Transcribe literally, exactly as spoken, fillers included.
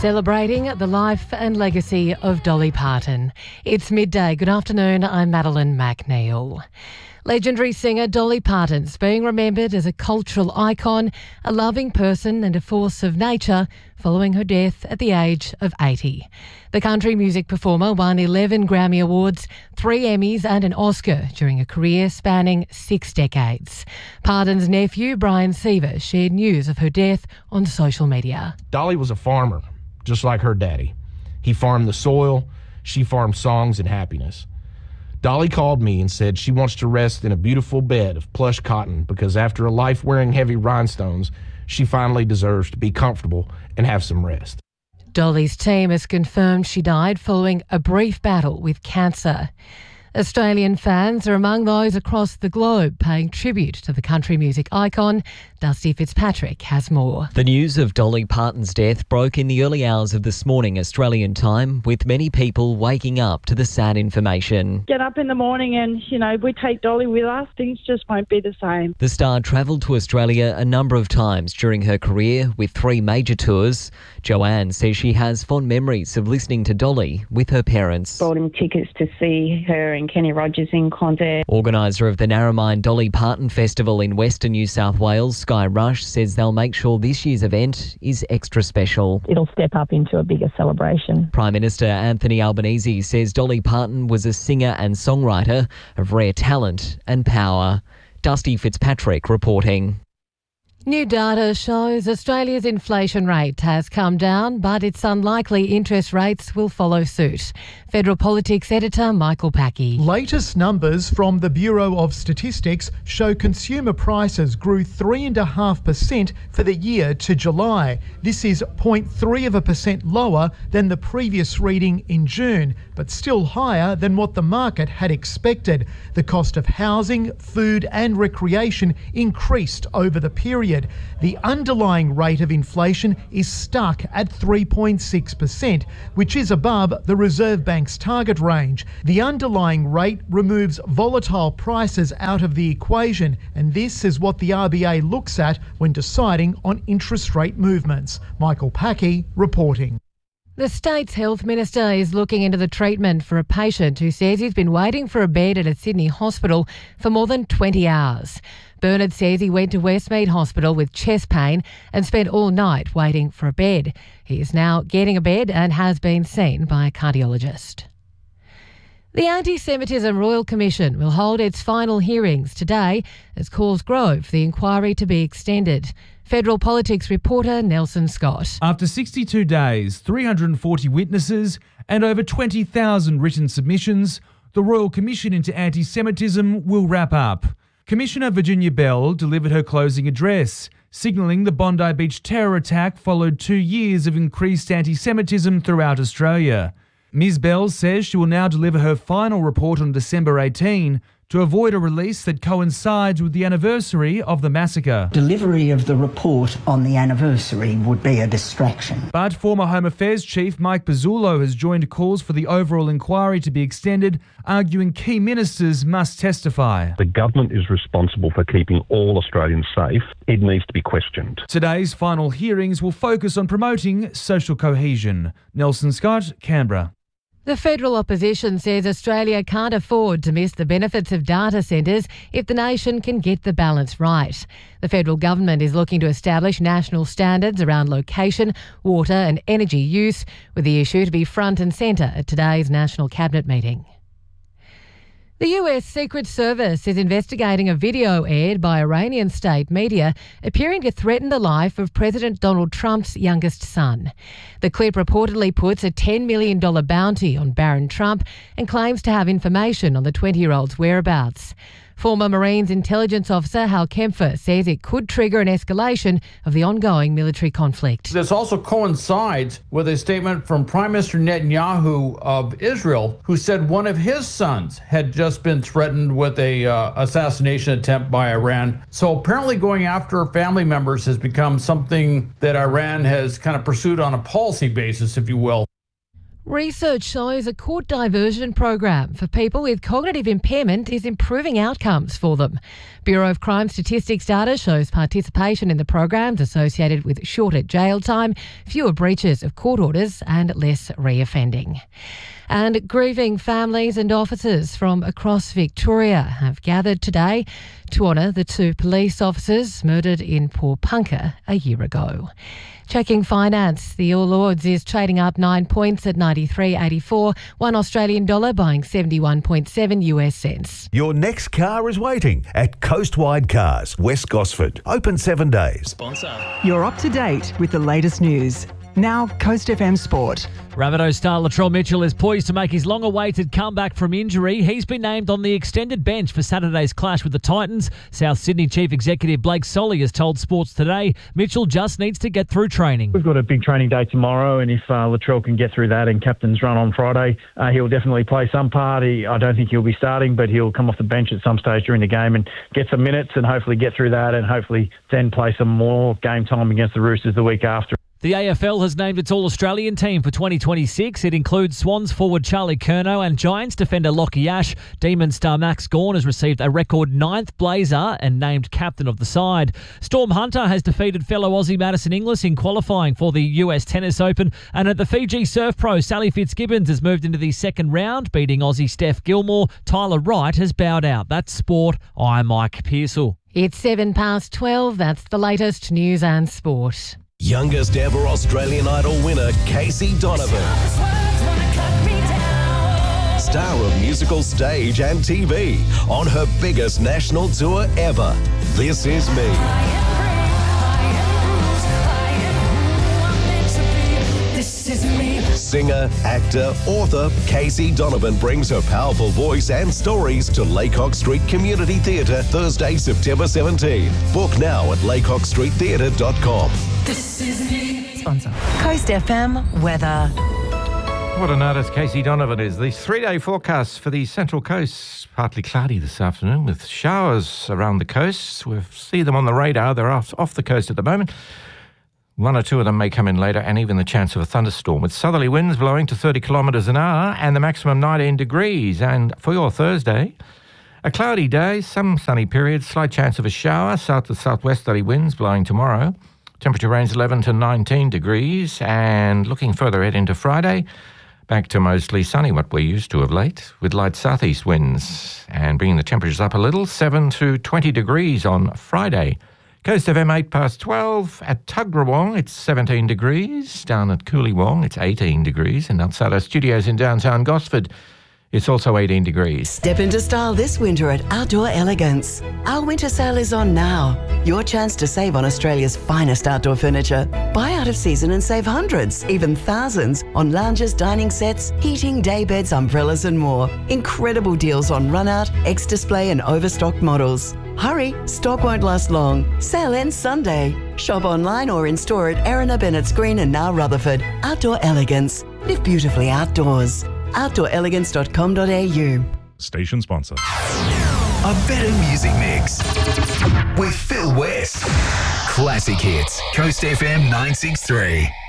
Celebrating the life and legacy of Dolly Parton. It's midday. Good afternoon, I'm Madeline McNeil. Legendary singer Dolly Parton's being remembered as a cultural icon, a loving person and a force of nature following her death at the age of eighty. The country music performer won eleven Grammy Awards, three Emmys and an Oscar during a career spanning six decades. Parton's nephew, Brian Seaver, shared news of her death on social media. Dolly was a farmer, just like her daddy. He farmed the soil, she farmed songs and happiness. Dolly called me and said she wants to rest in a beautiful bed of plush cotton because after a life wearing heavy rhinestones, she finally deserves to be comfortable and have some rest. Dolly's team has confirmed she died following a brief battle with cancer. Australian fans are among those across the globe paying tribute to the country music icon. Dusty Fitzpatrick has more. The news of Dolly Parton's death broke in the early hours of this morning Australian time, with many people waking up to the sad information. Get up in the morning and, you know, we take Dolly with us, things just won't be the same. The star travelled to Australia a number of times during her career with three major tours. Joanne says she has fond memories of listening to Dolly with her parents. Bought him tickets to see her and Kenny Rogers in concert. Organiser of the Narromine Dolly Parton Festival in Western New South Wales, Sky Rush, says they'll make sure this year's event is extra special. It'll step up into a bigger celebration. Prime Minister Anthony Albanese says Dolly Parton was a singer and songwriter of rare talent and power. Dusty Fitzpatrick reporting. New data shows Australia's inflation rate has come down, but it's unlikely interest rates will follow suit. Federal Politics editor Michael Packey. Latest numbers from the Bureau of Statistics show consumer prices grew three point five percent for the year to July. This is zero point three of a percent lower than the previous reading in June, but still higher than what the market had expected. The cost of housing, food and recreation increased over the period. The underlying rate of inflation is stuck at three point six percent, which is above the Reserve Bank's target range. The underlying rate removes volatile prices out of the equation, and this is what the R B A looks at when deciding on interest rate movements. Michael Packey reporting. The state's health minister is looking into the treatment for a patient who says he's been waiting for a bed at a Sydney hospital for more than twenty hours. Bernard says he went to Westmead Hospital with chest pain and spent all night waiting for a bed. He is now getting a bed and has been seen by a cardiologist. The Anti-Semitism Royal Commission will hold its final hearings today as calls grow for the inquiry to be extended. Federal Politics reporter Nelson Scott. After sixty-two days, three hundred forty witnesses and over twenty thousand written submissions, the Royal Commission into Anti-Semitism will wrap up. Commissioner Virginia Bell delivered her closing address, signalling the Bondi Beach terror attack followed two years of increased anti-Semitism throughout Australia. Miz Bell says she will now deliver her final report on December eighteenth to avoid a release that coincides with the anniversary of the massacre. Delivery of the report on the anniversary would be a distraction. But former Home Affairs Chief Mike Pezzullo has joined calls for the overall inquiry to be extended, arguing key ministers must testify. The government is responsible for keeping all Australians safe. It needs to be questioned. Today's final hearings will focus on promoting social cohesion. Nelson Scott, Canberra. The federal opposition says Australia can't afford to miss the benefits of data centres if the nation can get the balance right. The federal government is looking to establish national standards around location, water and energy use, with the issue to be front and centre at today's National Cabinet meeting. The U S Secret Service is investigating a video aired by Iranian state media appearing to threaten the life of President Donald Trump's youngest son. The clip reportedly puts a ten million dollars bounty on Barron Trump and claims to have information on the twenty-year-old's whereabouts. Former Marines intelligence officer Hal Kempfer says it could trigger an escalation of the ongoing military conflict. This also coincides with a statement from Prime Minister Netanyahu of Israel, who said one of his sons had just been threatened with a uh, assassination attempt by Iran. So apparently going after family members has become something that Iran has kind of pursued on a policy basis, if you will. Research shows a court diversion program for people with cognitive impairment is improving outcomes for them. Bureau of Crime Statistics data shows participation in the programs associated with shorter jail time, fewer breaches of court orders and less reoffending. And grieving families and officers from across Victoria have gathered today to honour the two police officers murdered in Porepunkah a year ago. Checking finance, the All Ords is trading up nine points at ninety-three eighty-four, one Australian dollar buying seventy-one point seven US cents. Your next car is waiting at Coastwide Cars, West Gosford. Open seven days. Sponsor. You're up to date with the latest news. Now, Coast F M Sport. Rabbitohs star Latrell Mitchell is poised to make his long-awaited comeback from injury. He's been named on the extended bench for Saturday's clash with the Titans. South Sydney Chief Executive Blake Solly has told Sports Today Mitchell just needs to get through training. We've got a big training day tomorrow, and if uh, Latrell can get through that and captain's run on Friday, uh, he'll definitely play some part. He, I don't think he'll be starting, but he'll come off the bench at some stage during the game and get some minutes and hopefully get through that and hopefully then play some more game time against the Roosters the week after. The A F L has named its All-Australian team for twenty twenty-six. It includes Swans forward Charlie Curnow and Giants defender Lockie Ash. Demons star Max Gawn has received a record ninth blazer and named captain of the side. Storm Hunter has defeated fellow Aussie Madison Inglis in qualifying for the U S Tennis Open. And at the Fiji Surf Pro, Sally Fitzgibbons has moved into the second round, beating Aussie Steph Gilmore. Tyler Wright has bowed out. That's sport. I'm Mike Pearsall. It's seven past twelve. That's the latest news and sport. Youngest ever Australian Idol winner, Casey Donovan. Star of musical stage and T V on her biggest national tour ever. This Is Me. This is me. Singer, actor, author, Casey Donovan brings her powerful voice and stories to Laycock Street Community Theatre Thursday, September seventeenth. Book now at laycock street theatre dot com. This is me. Sponsor. Coast F M weather. What an artist Casey Donovan is. The three-day forecast for the Central Coast, partly cloudy this afternoon with showers around the coast. We see them on the radar. They're off, off the coast at the moment. One or two of them may come in later, and even the chance of a thunderstorm with southerly winds blowing to thirty kilometres an hour and the maximum nineteen degrees. And for your Thursday, a cloudy day, some sunny periods, slight chance of a shower, south to southwesterly winds blowing tomorrow. Temperature range eleven to nineteen degrees. And looking further ahead into Friday, back to mostly sunny, what we're used to of late, with light southeast winds and bringing the temperatures up a little, seven to twenty degrees on Friday. Coast F M eight past twelve. At Tuggeranong, it's seventeen degrees. Down at Coolywong, it's eighteen degrees. And outside our studios in downtown Gosford, it's also eighteen degrees. Step into style this winter at Outdoor Elegance. Our winter sale is on now. Your chance to save on Australia's finest outdoor furniture. Buy out of season and save hundreds, even thousands, on lounges, dining sets, heating, day beds, umbrellas and more. Incredible deals on run-out, ex-display and overstocked models. Hurry, stock won't last long. Sale ends Sunday. Shop online or in store at Erina Bennett's Green and now Rutherford. Outdoor Elegance. Live beautifully outdoors. outdoor elegance dot com dot a u. Station sponsor. A better music mix with Phil West. Classic hits. Coast F M nine six three.